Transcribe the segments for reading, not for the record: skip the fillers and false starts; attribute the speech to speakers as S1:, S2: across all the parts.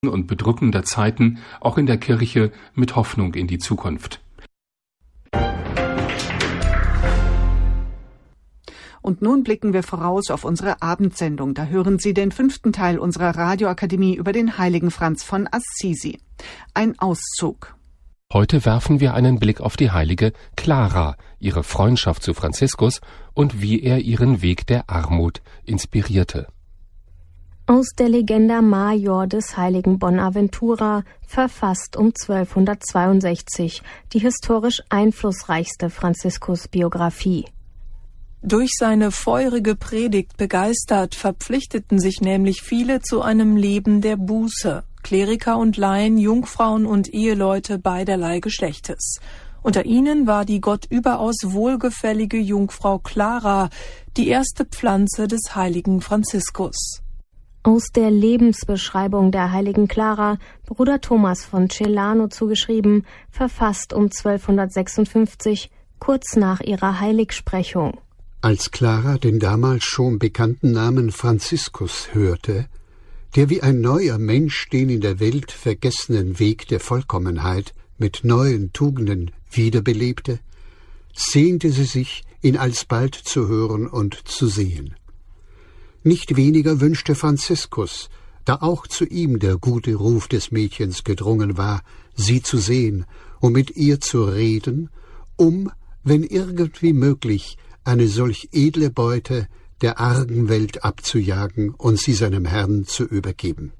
S1: und bedrückender Zeiten auch in der Kirche mit Hoffnung in die Zukunft.
S2: Und nun blicken wir voraus auf unsere Abendsendung. Da hören Sie den 5. Teil unserer Radioakademie über den heiligen Franz von Assisi. Ein Auszug.
S3: Heute werfen wir einen Blick auf die heilige Clara, ihre Freundschaft zu Franziskus und wie er ihren Weg der Armut inspirierte.
S4: Aus der Legenda Major des heiligen Bonaventura, verfasst um 1262, die historisch einflussreichste Franziskus-Biografie.
S5: Durch seine feurige Predigt begeistert, verpflichteten sich nämlich viele zu einem Leben der Buße, Kleriker und Laien, Jungfrauen und Eheleute beiderlei Geschlechtes. Unter ihnen war die Gott überaus wohlgefällige Jungfrau Clara, die erste Pflanze des heiligen Franziskus.
S4: Aus der Lebensbeschreibung der heiligen Clara, Bruder Thomas von Celano zugeschrieben, verfasst um 1256, kurz nach ihrer Heiligsprechung.
S6: Als Clara den damals schon bekannten Namen Franziskus hörte, der wie ein neuer Mensch den in der Welt vergessenen Weg der Vollkommenheit mit neuen Tugenden wiederbelebte, sehnte sie sich, ihn alsbald zu hören und zu sehen. Nicht weniger wünschte Franziskus, da auch zu ihm der gute Ruf des Mädchens gedrungen war, sie zu sehen und mit ihr zu reden, wenn irgendwie möglich, eine solch edle Beute der argen Welt abzujagen und sie seinem Herrn zu übergeben.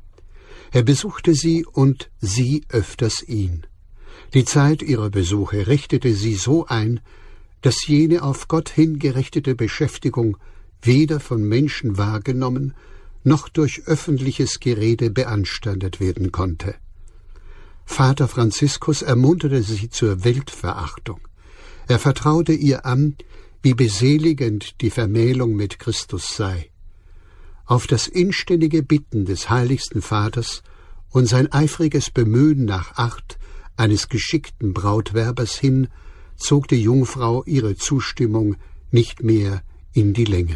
S6: Er besuchte sie und sie öfters ihn. Die Zeit ihrer Besuche richtete sie so ein, dass jene auf Gott hingerichtete Beschäftigung weder von Menschen wahrgenommen, noch durch öffentliches Gerede beanstandet werden konnte. Vater Franziskus ermunterte sie zur Weltverachtung. Er vertraute ihr an, wie beseligend die Vermählung mit Christus sei. Auf das inständige Bitten des heiligsten Vaters und sein eifriges Bemühen nach Art eines geschickten Brautwerbers hin, zog die Jungfrau ihre Zustimmung nicht mehr in die Länge.